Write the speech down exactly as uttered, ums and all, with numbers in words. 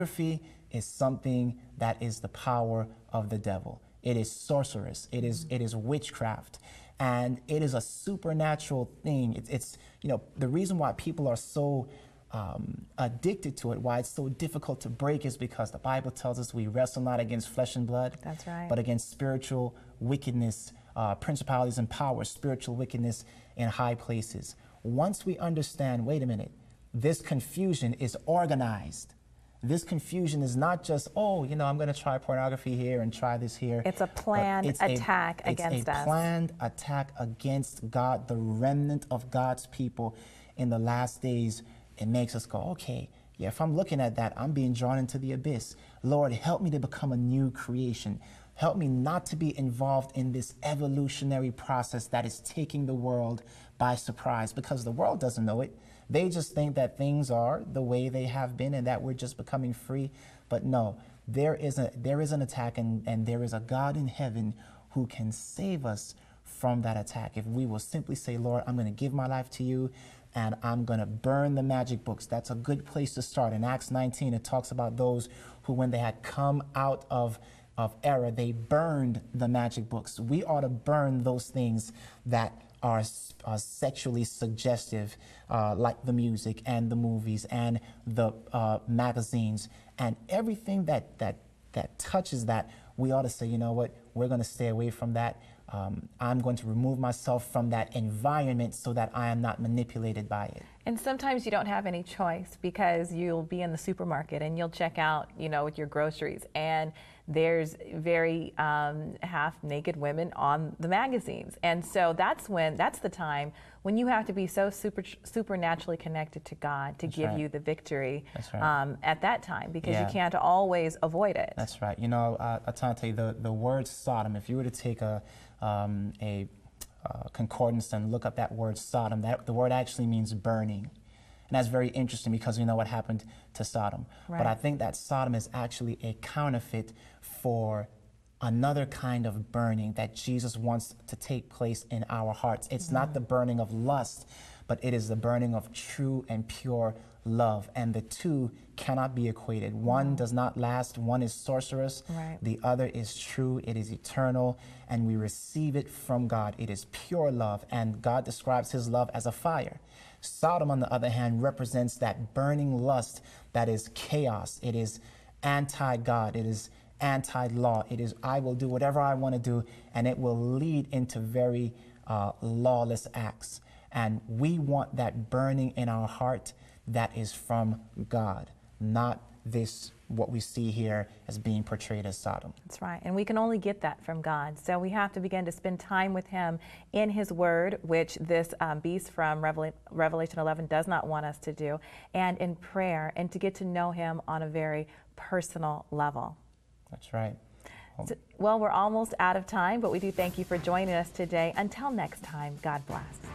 Pornography is something that is the power of the devil. It is sorceress. It is it is witchcraft, and it is a supernatural thing. It's, it's you know the reason why people are so um, addicted to it, why it's so difficult to break, is because the Bible tells us we wrestle not against flesh and blood, That's right. but against spiritual wickedness, uh, principalities and powers, spiritual wickedness in high places. Once we understand, wait a minute, this confusion is organized. This confusion is not just, oh, you know, I'm going to try pornography here and try this here. It's a planned it's attack a, against It's a us. planned attack against God, the remnant of God's people in the last days. It makes us go, okay, yeah, if I'm looking at that, I'm being drawn into the abyss. Lord, help me to become a new creation. Help me not to be involved in this evolutionary process that is taking the world by surprise, because the world doesn't know it. They just think that things are the way they have been and that we're just becoming free. But no, there is, a, there is an attack, and, and there is a God in heaven who can save us from that attack. If we will simply say, Lord, I'm going to give my life to you, and I'm going to burn the magic books. That's a good place to start. In Acts nineteen, it talks about those who, when they had come out of of error, they burned the magic books. We ought to burn those things that are, are sexually suggestive, uh, like the music and the movies and the uh, magazines and everything that, that, that touches that. We ought to say, you know what, we're going to stay away from that. Um, I'm going to remove myself from that environment so that I am not manipulated by it. And sometimes you don't have any choice, because you'll be in the supermarket and you'll check out, you know, with your groceries, and there's very um, half-naked women on the magazines. And so that's when, that's the time when you have to be so super, supernaturally connected to God to That's give right. you the victory That's right. um, at that time, because Yeah. you can't always avoid it. That's right. You know, uh, I'm trying to tell you, the, the word Sodom, if you were to take a, um, a uh, concordance and look up that word Sodom, that, the word actually means burning. And that's very interesting, because we know what happened to Sodom. Right. But I think that Sodom is actually a counterfeit for another kind of burning that Jesus wants to take place in our hearts. It's mm. not the burning of lust, but it is the burning of true and pure love. And the two cannot be equated. One mm. does not last. One is sorcerous. Right. The other is true. It is eternal. And we receive it from God. It is pure love. And God describes his love as a fire. Sodom, on the other hand, represents that burning lust that is chaos. It is anti-God. It is anti-law. It is, I will do whatever I want to do, and it will lead into very uh, lawless acts. And we want that burning in our heart that is from God, not this, what we see here as being portrayed as Sodom. That's right. And we can only get that from God. So we have to begin to spend time with him in his word, which this um, beast from Revela Revelation eleven does not want us to do, and in prayer, and to get to know him on a very personal level. That's right. So, well, we're almost out of time, but we do thank you for joining us today. Until next time, God bless.